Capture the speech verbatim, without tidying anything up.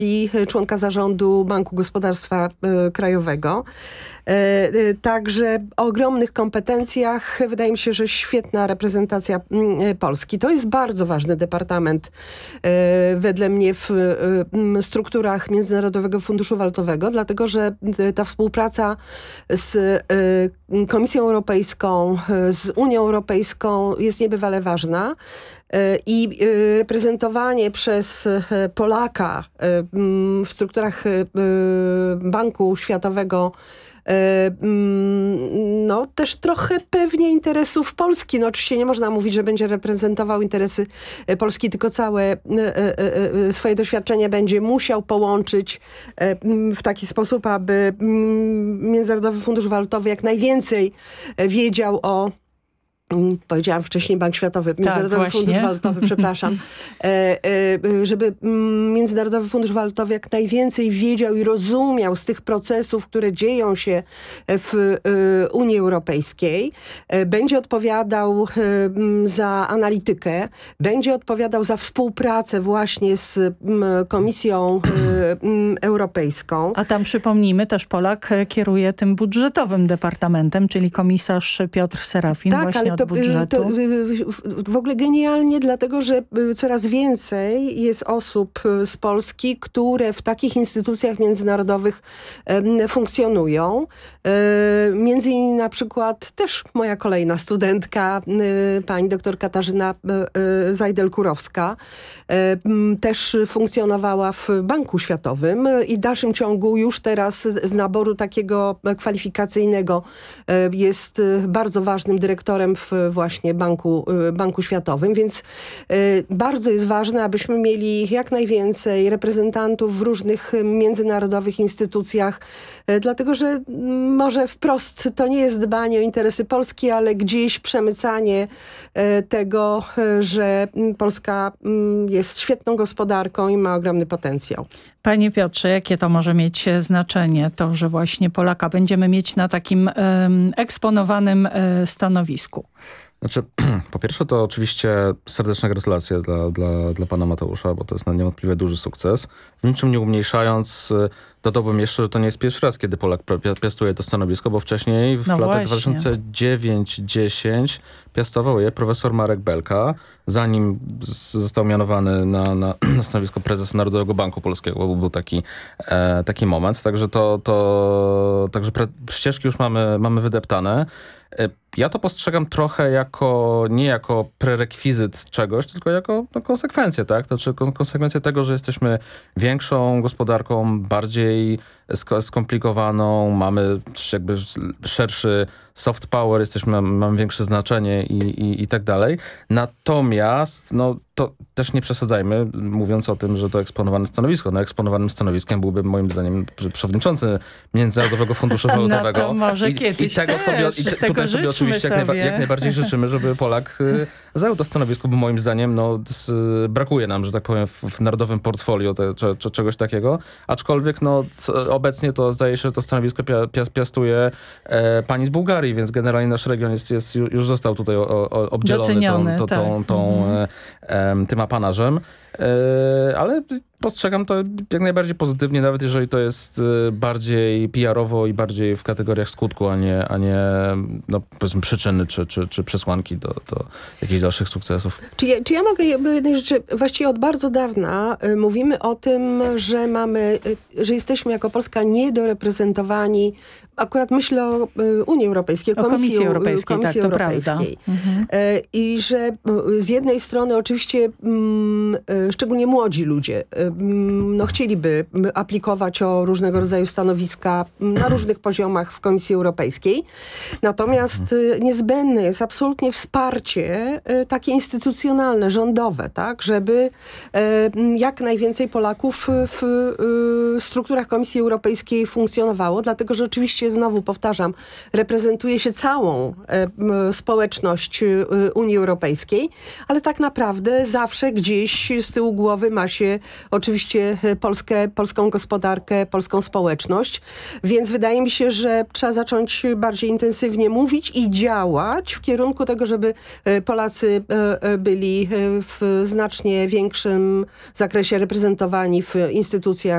i członka zarządu Banku Gospodarstwa Krajowego. Także o ogromnych kompetencjach. Wydaje mi się, że świetna reprezentacja Polski. To jest bardzo ważny departament wedle mnie w strukturach Międzynarodowego Funduszu Walutowego, dlatego że ta współpraca z Komisją Europejską, z Unią Europejską jest niebywale ważna. I reprezentowanie przez Polaka w strukturach Banku Światowego no też trochę pewnie interesów Polski. No oczywiście nie można mówić, że będzie reprezentował interesy Polski, tylko całe swoje doświadczenie będzie musiał połączyć w taki sposób, aby Międzynarodowy Fundusz Walutowy jak najwięcej wiedział o powiedziałam wcześniej Bank Światowy, Międzynarodowy tak, Fundusz Walutowy, przepraszam, e, e, żeby Międzynarodowy Fundusz Walutowy jak najwięcej wiedział i rozumiał z tych procesów, które dzieją się w e, Unii Europejskiej. E, będzie odpowiadał e, za analitykę, będzie odpowiadał za współpracę właśnie z m, Komisją e, m, Europejską. A tam przypomnijmy, też Polak kieruje tym budżetowym departamentem, czyli komisarz Piotr Serafin tak, właśnie ale od to, budżetu. to w ogóle genialnie, dlatego że coraz więcej jest osób z Polski, które w takich instytucjach międzynarodowych funkcjonują. Między innymi na przykład też moja kolejna studentka, pani doktor Katarzyna Zajdel-Kurowska, też funkcjonowała w Banku Światowym i w dalszym ciągu już teraz z naboru takiego kwalifikacyjnego jest bardzo ważnym dyrektorem w właśnie Banku, Banku Światowym, więc bardzo jest ważne, abyśmy mieli jak najwięcej reprezentantów w różnych międzynarodowych instytucjach, dlatego że może wprost to nie jest dbanie o interesy Polski, ale gdzieś przemycanie tego, że Polska jest świetną gospodarką i ma ogromny potencjał. Panie Piotrze, jakie to może mieć znaczenie, to, że właśnie Polaka będziemy mieć na takim um, eksponowanym um, stanowisku? Znaczy, po pierwsze to oczywiście serdeczne gratulacje dla, dla, dla pana Mateusza, bo to jest niewątpliwie duży sukces. W niczym nie umniejszając, dodałbym jeszcze, że to nie jest pierwszy raz, kiedy Polak piastuje to stanowisko, bo wcześniej w no latach właśnie. dwa tysiące dziewiąty do dwa tysiące dziesiątego piastował je profesor Marek Belka, zanim został mianowany na, na, na stanowisko prezesa Narodowego Banku Polskiego, bo był taki, e, taki moment. Także to, to także pre, ścieżki już mamy, mamy wydeptane. Ja to postrzegam trochę jako, nie jako prerekwizyt czegoś, tylko jako no, konsekwencję, tak? To znaczy konsekwencję tego, że jesteśmy większą gospodarką, bardziej sk- skomplikowaną, mamy jakby szerszy soft power, jesteśmy, mamy większe znaczenie i, i, i tak dalej. Natomiast, no to też nie przesadzajmy, mówiąc o tym, że to eksponowane stanowisko. No eksponowanym stanowiskiem byłby moim zdaniem przewodniczący Międzynarodowego Funduszu Walutowego. No to może I, kiedyś i tego też. sobie, i tego tutaj sobie oczywiście jak, najba- jak najbardziej życzymy, żeby Polak y, zajął to stanowisko, bo moim zdaniem no, z, brakuje nam, że tak powiem, w, w narodowym portfolio te, czy, czy, czegoś takiego. Aczkolwiek no, c, obecnie to zdaje się, że to stanowisko pia, pia, piastuje e, pani z Bułgarii, więc generalnie nasz region jest, jest, już został tutaj o, o, obdzielony Doceniony, tą, tą, tak. tą, tą, mhm. e, tym apanarzem. E, ale postrzegam to jak najbardziej pozytywnie, nawet jeżeli to jest bardziej P R-owo i bardziej w kategoriach skutku, a nie, a nie no, powiedzmy przyczyny czy, czy, czy przesłanki do, do jakichś dalszych sukcesów. Czy ja, czy ja mogę jednej rzeczy, właściwie od bardzo dawna y, mówimy o tym, że mamy, y, że jesteśmy jako Polska niedoreprezentowani, akurat myślę o y, Unii Europejskiej, o Komisji, Komisji Europejskiej, Komisji tak, Europejskiej. To mhm. y, I że y, z jednej strony oczywiście y, y, szczególnie młodzi ludzie y, no, chcieliby aplikować o różnego rodzaju stanowiska na różnych poziomach w Komisji Europejskiej. Natomiast y, niezbędne jest absolutnie wsparcie y, takie instytucjonalne, rządowe, tak, żeby y, jak najwięcej Polaków w y, strukturach Komisji Europejskiej funkcjonowało, dlatego że oczywiście, znowu powtarzam, reprezentuje się całą y, społeczność y, Unii Europejskiej, ale tak naprawdę zawsze gdzieś z tyłu głowy ma się oczywiście Polskę, polską gospodarkę, polską społeczność, więc wydaje mi się, że trzeba zacząć bardziej intensywnie mówić i działać w kierunku tego, żeby Polacy byli w znacznie większym zakresie reprezentowani w instytucjach